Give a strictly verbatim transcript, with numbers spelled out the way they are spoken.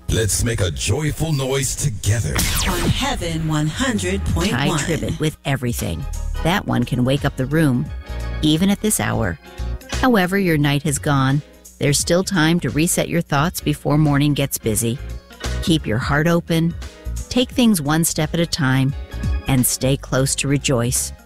Let's make a joyful noise together. On Heaven one hundred point one. Tide Tribbett with everything. That one can wake up the room, even at this hour. However your night has gone, there's still time to reset your thoughts before morning gets busy. Keep your heart open, take things one step at a time, and stay close to Rejoice.